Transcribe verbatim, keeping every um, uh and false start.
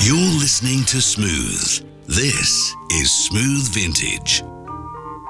You're listening to Smooth. This is Smooth Vintage.